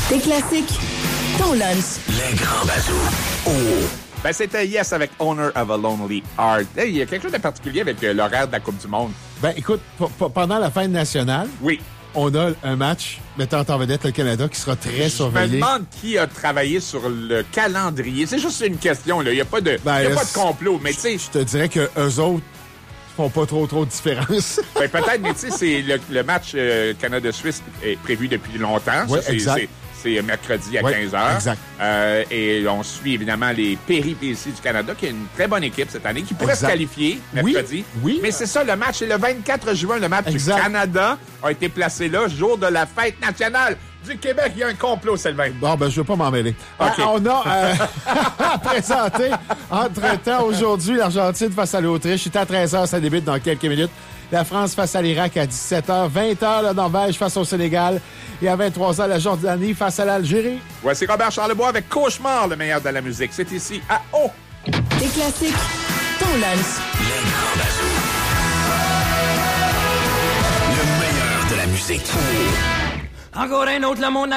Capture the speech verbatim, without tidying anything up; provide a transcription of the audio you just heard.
Des classiques, ton lunch. Les grands bazous. Oh! Ben, c'était Yes avec Owner of a Lonely Heart. Hey, il y a quelque chose de particulier avec euh, l'horaire de la Coupe du Monde. Ben, écoute, p- p- pendant la fête nationale, Oui. on a un match mettant en vedette le Canada qui sera très Je me surveillé. demande qui a travaillé sur le calendrier. C'est juste une question, là. Il n'y a pas de, Ben, il y a là, pas de complot, mais tu sais... Je te dirais que eux autres font pas trop trop de différence. Ben, peut-être, mais tu sais, c'est le, le match euh, Canada-Suisse est prévu depuis longtemps. Oui, Ça, c'est, exact. c'est, c'est mercredi à Oui, quinze heures. exact. Euh, et on suit évidemment les péripéties du Canada, qui est une très bonne équipe cette année, qui pourrait Exact. se qualifier Oui, mercredi. oui. Mais c'est ça, le match, c'est le vingt-quatre juin, le match Exact. du Canada a été placé là, jour de la fête nationale du Québec. Il y a un complot, Sylvain. Bon, ben, je veux pas m'en mêler. OK. Euh, on a euh, à présenter, entre-temps, aujourd'hui, l'Argentine face à l'Autriche. C'est à treize heures, ça débute dans quelques minutes. La France face à l'Irak à dix-sept heures. vingt heures, la Norvège face au Sénégal. Et à vingt-trois heures, la Jordanie face à l'Algérie. Voici Robert Charlebois avec Cauchemar, le meilleur de la musique. C'est ici à O. Des classiques, ton lunch. Les grands bazous. Le meilleur de la musique. Encore un autre, le monde